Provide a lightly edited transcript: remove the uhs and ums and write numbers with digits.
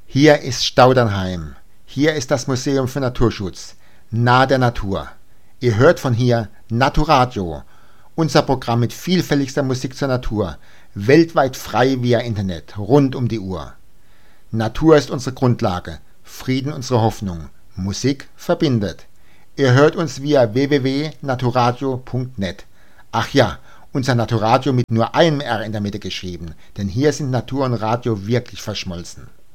Hier ist Staudernheim. Hier ist das Museum für Naturschutz. Nah der Natur. Ihr hört von hier Naturadio. Unser Programm mit vielfältigster Musik zur Natur. Weltweit frei via Internet. Rund um die Uhr. Natur ist unsere Grundlage. Frieden unsere Hoffnung. Musik verbindet. Ihr hört uns via www.naturadio.net. Ach ja, unser Naturadio mit nur einem R in der Mitte geschrieben, denn hier sind Natur und Radio wirklich verschmolzen.